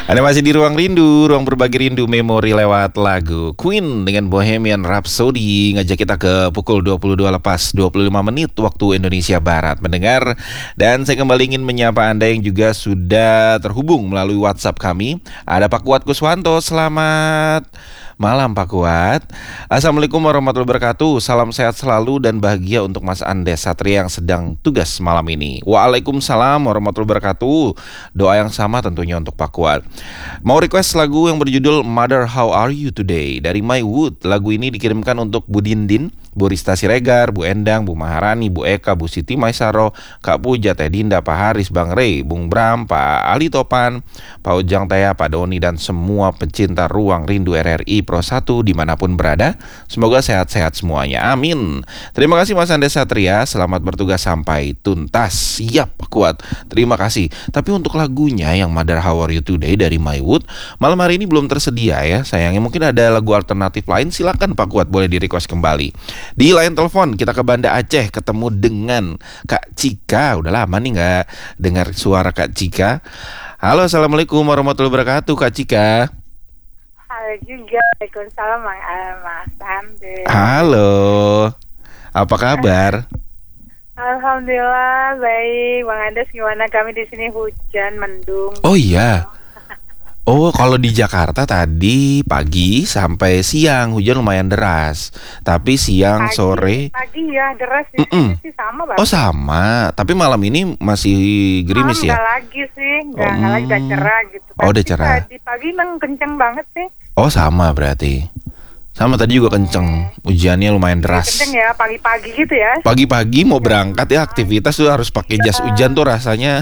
Anda masih di Ruang Rindu, ruang berbagi rindu memori lewat lagu Queen dengan Bohemian Rhapsody. Ngajak kita ke pukul 22 lepas 25 menit waktu Indonesia Barat mendengar. Dan saya kembali ingin menyapa Anda yang juga sudah terhubung melalui WhatsApp kami. Ada Pak Kuat Kuswanto, selamat malam Pak Kuat. Assalamualaikum warahmatullahi wabarakatuh. Salam sehat selalu dan bahagia untuk Mas Andes Satria yang sedang tugas malam ini. Waalaikumsalam warahmatullahi wabarakatuh. Doa yang sama tentunya untuk Pak Kuat. Mau request lagu yang berjudul Mother How Are You Today dari My Wood. Lagu ini dikirimkan untuk Bu Dindin, Bu Rista Siregar, Bu Endang, Bu Maharani, Bu Eka, Bu Siti Maisaro, Kak Puja, Teh Dinda, Pak Haris, Bang Rey, Bung Bram, Pak Ali Topan, Pak Ujang Taya, Pak Doni, dan semua pencinta Ruang Rindu RRI Pro 1 dimanapun berada. Semoga sehat-sehat semuanya, amin. Terima kasih Mas Andes Satria, selamat bertugas sampai tuntas. Siap Pak Kuat, terima kasih. Tapi untuk lagunya yang Mother How Are You Today dari My Wood, malam hari ini belum tersedia ya sayangnya. Mungkin ada lagu alternatif lain, silakan Pak Kuat, boleh di request kembali. Di line telepon kita ke Banda Aceh, ketemu dengan Kak Cika. Udah lama nih nggak dengar suara Kak Cika. Halo, assalamualaikum warahmatullahi wabarakatuh Kak Cika. Halo juga, waalaikumsalam Mas Andes. Halo, apa kabar? Alhamdulillah baik, Bang Andes gimana? Kami di sini hujan mendung. Oh iya. Oh, kalau di Jakarta tadi pagi sampai siang hujan lumayan deras. Tapi siang, sore pagi ya deras di sini sih sama Bang. Oh sama, tapi malam ini masih gerimis ya? Enggak lagi sih, enggak lagi, udah cerah gitu. Oh, udah cerah. Tadi pagi memang kenceng banget sih. Oh sama berarti. Sama tadi juga kenceng, hujannya lumayan deras. Kenceng ya, pagi-pagi gitu ya. Pagi-pagi mau berangkat ya aktivitas tuh harus pakai jas hujan tuh rasanya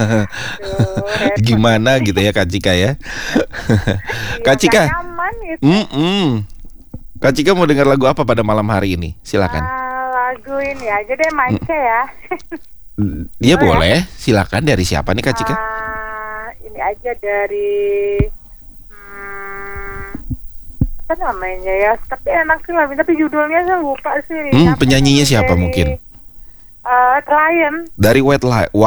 gimana gitu ya Kak Cika ya. Kak Cika, nyaman gitu. Kak Cika mau dengar lagu apa pada malam hari ini? Silakan. Lagu ini aja deh Manca ya. Dia boleh, silakan. Dari siapa nih Kak Cika? Ini aja dari apa namanya ya, tapi enak sih lah, tapi judulnya saya lupa sih. Penyanyinya siapa dari, mungkin? Lion. Dari White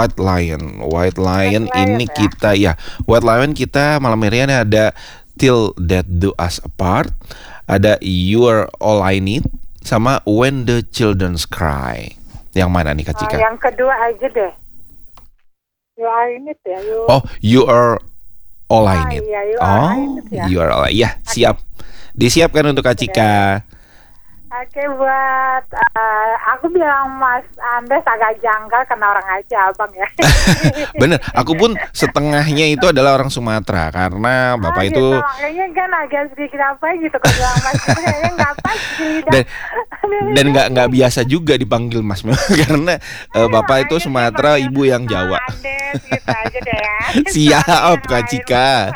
Lion ini ya? Kita ya White Lion kita malam hari ini ada Till Death Do Us Apart, ada You Are All I Need, sama When the Children Cry. Yang mana nih Kak Cika? Yang kedua aja deh. You Are I Need ya. You Are All I Need. Iya, You Are All I Need. Ya, siap. Disiapkan untuk Kak Cika. Oke, buat aku bilang Mas Andes agak janggal karena orang Aceh abang ya. Bener, aku pun setengahnya itu adalah orang Sumatera karena bapak gitu, itu. Makanya kan agak sedikit apa gitu kalau bilang Mas itu kayaknya nggak pas sih. Dan nggak biasa juga dipanggil Mas karena bapak itu Sumatera, ibu yang Jawa. Andes gitu aja deh ya. Siap Kak Cika.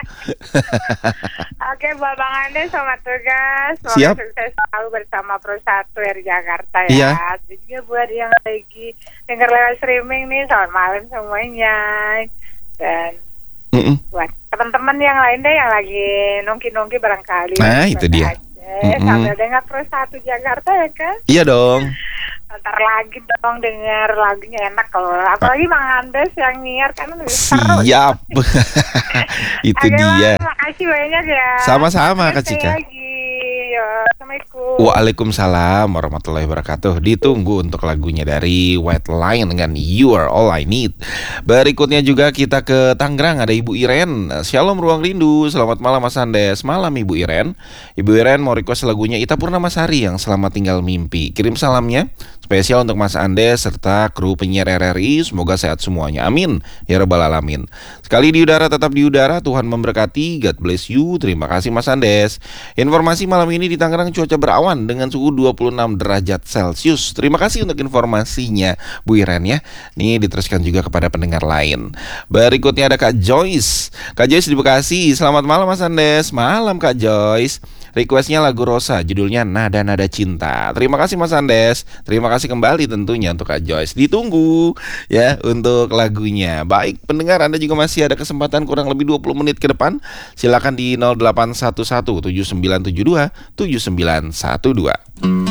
Oke, buat Bang Andes selamat tugas. Siap. Sukses selalu bersama Pro 1 dari Jakarta ya. Iya. Juga buat yang lagi dengar lewat streaming nih, selamat malam semuanya. Dan buat teman-teman yang lain deh yang lagi nongki-nongki barangkali. Nah, itu dia. Sambil dengar Pro 1 Jakarta ya kan? Iya dong. Ntar lagi dong dengar lagunya enak kalau apalagi Bang Andes yang nyiar kan lebih seru. Siap. Itu dia. Terima kasih banyak ya. Sama-sama Kak Cika. Assalamualaikum. Waalaikumsalam warahmatullahi wabarakatuh. Ditunggu untuk lagunya dari White Lion dengan You Are All I Need. Berikutnya juga kita ke Tangerang, ada Ibu Iren. Shalom Ruang Rindu, selamat malam Mas Andes. Malam Ibu Iren. Ibu Iren mau request lagunya Ita Purnamasari yang Selamat Tinggal Mimpi. Kirim salamnya spesial untuk Mas Andes serta kru penyiar RRI. Semoga sehat semuanya, amin ya rabbal alamin. Sekali di udara tetap di udara, Tuhan memberkati. God bless you. Terima kasih Mas Andes. Informasi malam ini di Tangerang cuaca berawan dengan suhu 26 derajat Celcius. Terima kasih untuk informasinya Bu Iren ya. Nih diteruskan juga kepada pendengar lain. Berikutnya ada Kak Joyce. Kak Joyce di Bekasi. Selamat malam Mas Andes. Malam Kak Joyce. Requestnya lagu Rosa, judulnya Nada-Nada Cinta. Terima kasih Mas Andes. Terima kasih kembali tentunya untuk Kak Joyce. Ditunggu ya untuk lagunya. Baik pendengar, Anda juga masih ada kesempatan kurang lebih 20 menit ke depan. Silakan di 0811 7972 7912.